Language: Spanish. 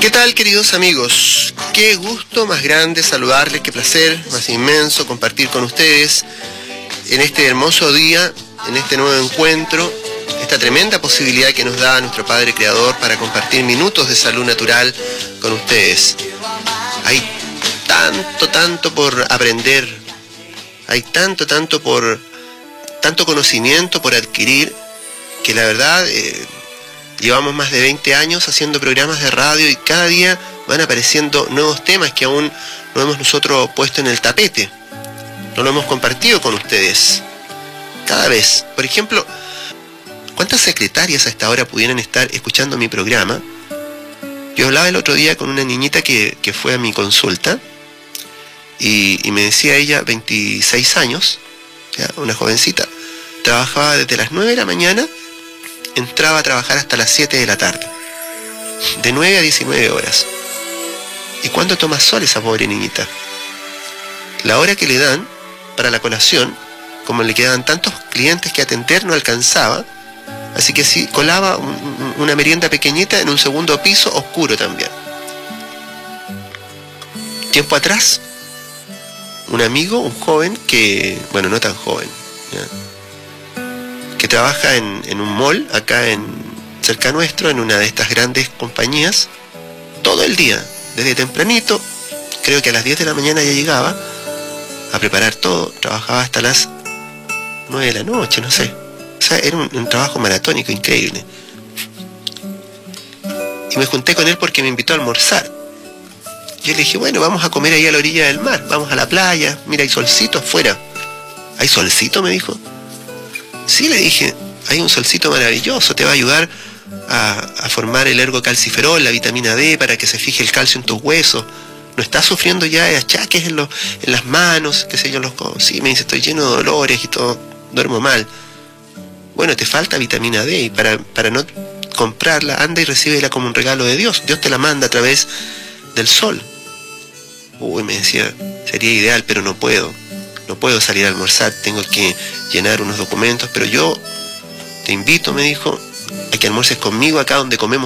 ¿Qué tal, queridos amigos? Qué gusto más grande saludarles, qué placer más inmenso compartir con ustedes en este hermoso día, en este nuevo encuentro, esta tremenda posibilidad que nos da nuestro Padre Creador para compartir minutos de salud natural con ustedes. Hay tanto por aprender, hay tanto conocimiento por adquirir, que la verdad llevamos más de 20 años haciendo programas de radio y cada día van apareciendo nuevos temas que aún no hemos nosotros puesto en el tapete, no lo hemos compartido con ustedes. Cada vez, por ejemplo, ¿cuántas secretarias a esta hora pudieran estar escuchando mi programa? Yo hablaba el otro día con una niñita que fue a mi consulta y me decía ella, 26 años, ¿ya? Una jovencita, trabajaba desde las 9 de la mañana, entraba a trabajar hasta las 7 de la tarde, de 9 a 19 horas. ¿Y cuándo toma sol esa pobre niñita? La hora que le dan para la colación, como le quedaban tantos clientes que atender, no alcanzaba, así que sí, colaba una merienda pequeñita en un segundo piso, oscuro también. Tiempo atrás, un amigo, un joven que, bueno, no tan joven, ¿ya?, que trabaja en un mall acá cerca nuestro, en una de estas grandes compañías, todo el día, desde tempranito, creo que a las 10 de la mañana ya llegaba a preparar todo, trabajaba hasta las 9 de la noche, no sé. O sea, era un trabajo maratónico increíble. Y me junté con él porque me invitó a almorzar. Yo le dije, bueno, vamos a comer ahí a la orilla del mar, vamos a la playa, mira, hay solcito afuera. ¿Hay solcito?, me dijo. Sí, le dije, hay un solcito maravilloso, te va a ayudar a formar el ergocalciferol, la vitamina D, para que se fije el calcio en tus huesos. ¿No estás sufriendo ya de achaques en las manos, qué sé yo, los codos? Sí, me dice, estoy lleno de dolores y todo, duermo mal. Bueno, te falta vitamina D y para no comprarla, anda y recíbela como un regalo de Dios. Dios te la manda a través del sol. Uy, me decía, sería ideal, pero no puedo salir a almorzar, tengo que llenar unos documentos, pero yo te invito, me dijo, a que almuerces conmigo acá donde comemos